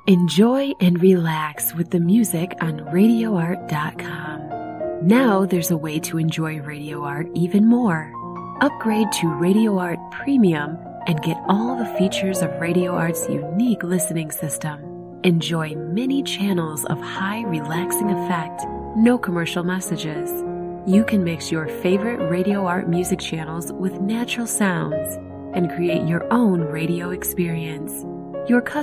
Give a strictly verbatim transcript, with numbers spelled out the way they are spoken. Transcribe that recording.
Enjoy and relax with the music on radio art dot com. Now there's a way to enjoy Radio Art even more. Upgrade to Radio Art Premium and get all the features of Radio Art's unique listening system. Enjoy many channels of high relaxing effect, no commercial messages. You can mix your favorite Radio Art music channels with natural sounds and create your own radio experience. Your